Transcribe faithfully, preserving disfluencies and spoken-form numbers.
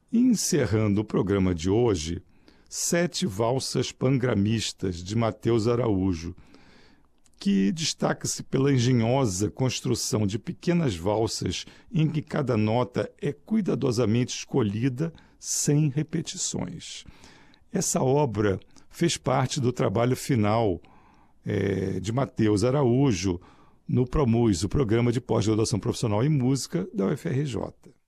E encerrando o programa de hoje, Sete Valsas Pangramistas, de Mateus Araújo, que destaca-se pela engenhosa construção de pequenas valsas em que cada nota é cuidadosamente escolhida sem repetições. Essa obra fez parte do trabalho final é, de Mateus Araújo no PROMUS, o Programa de Pós-Graduação Profissional em Música da U F R J.